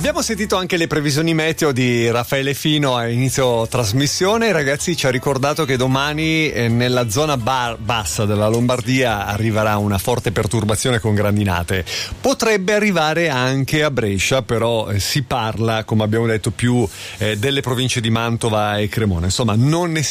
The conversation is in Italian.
Abbiamo sentito anche le previsioni meteo di Raffaele Fino a inizio trasmissione. Ragazzi, ci ha ricordato che domani nella zona bassa della Lombardia arriverà una forte perturbazione con grandinate. Potrebbe arrivare anche a Brescia, però si parla, come abbiamo detto, più delle province di Mantova e Cremona. Insomma, non ne